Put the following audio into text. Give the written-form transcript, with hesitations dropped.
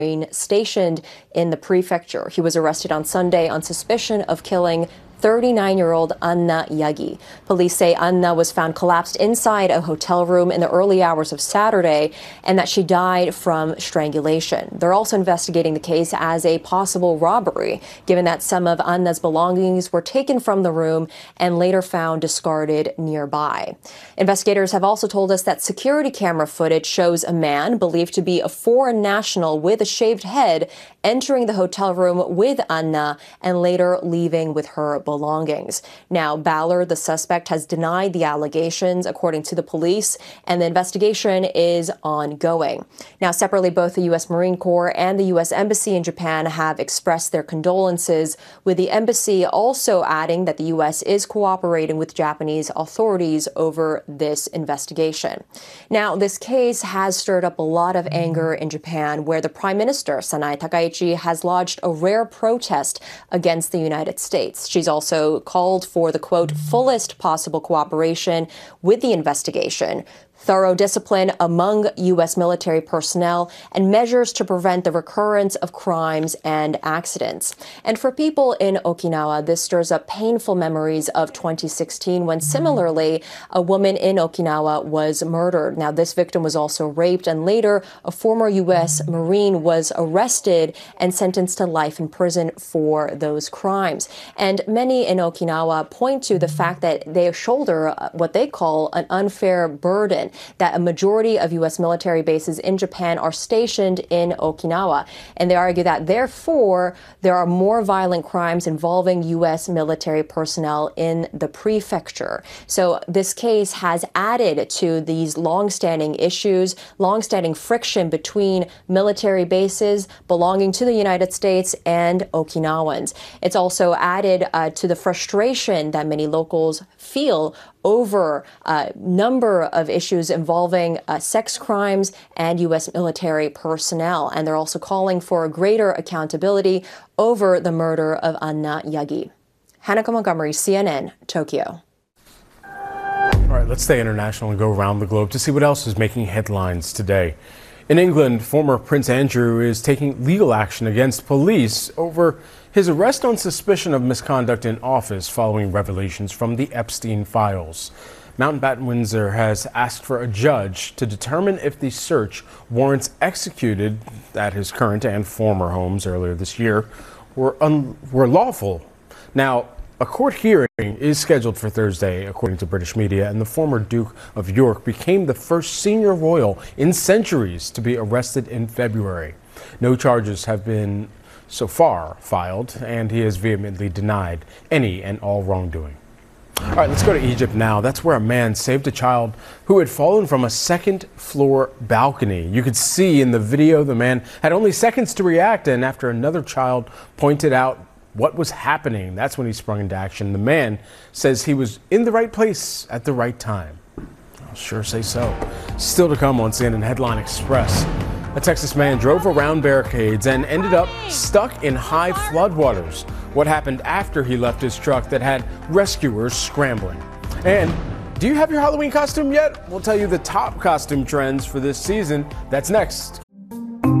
stationed in the prefecture. He was arrested on Sunday on suspicion of killing 39-year-old Anna Yagi. Police say Anna was found collapsed inside a hotel room in the early hours of Saturday and that she died from strangulation. They're also investigating the case as a possible robbery, given that some of Anna's belongings were taken from the room and later found discarded nearby. Investigators have also told us that security camera footage shows a man believed to be a foreign national with a shaved head entering the hotel room with Anna and later leaving with her belongings. Now, Ballard, the suspect, has denied the allegations, according to the police, and the investigation is ongoing. Now, separately, both the U.S. Marine Corps and the U.S. Embassy in Japan have expressed their condolences, with the embassy also adding that the U.S. is cooperating with Japanese authorities over this investigation. Now, this case has stirred up a lot of anger in Japan, where the Prime Minister, Sanae Takaichi, has lodged a rare protest against the United States. She's also called for the, quote, fullest possible cooperation with the investigation, thorough discipline among U.S. military personnel, and measures to prevent the recurrence of crimes and accidents. And for people in Okinawa, this stirs up painful memories of 2016, when similarly, a woman in Okinawa was murdered. Now, this victim was also raped, and later, a former U.S. Marine was arrested and sentenced to life in prison for those crimes. And many in Okinawa point to the fact that they shoulder what they call an unfair burden, that a majority of U.S. military bases in Japan are stationed in Okinawa. And they argue that, therefore, there are more violent crimes involving U.S. military personnel in the prefecture. So this case has added to these long-standing issues, long-standing friction between military bases belonging to the United States and Okinawans. It's also added to the frustration that many locals feel over a number of issues involving sex crimes and U.S. military personnel. And they're also calling for a greater accountability over the murder of Anna Yagi. Hanako Montgomery, CNN, Tokyo. All right, let's stay international and go around the globe to see what else is making headlines today. In England, former Prince Andrew is taking legal action against police over his arrest on suspicion of misconduct in office following revelations from the Epstein files. Mountbatten Windsor has asked for a judge to determine if the search warrants executed at his current and former homes earlier this year were lawful. Now, a court hearing is scheduled for Thursday, according to British media, and the former Duke of York became the first senior royal in centuries to be arrested in February. No charges have been so far filed, and he has vehemently denied any and all wrongdoing. All right, let's go to Egypt now. That's where a man saved a child who had fallen from a second-floor balcony. You could see in the video the man had only seconds to react, and after another child pointed out what was happening, that's when he sprung into action. The man says he was in the right place at the right time. I'll sure say so. Still to come on CNN Headline Express. A Texas man drove around barricades and ended up stuck in high floodwaters. What happened after he left his truck that had rescuers scrambling? And do you have your Halloween costume yet? We'll tell you the top costume trends for this season. That's next.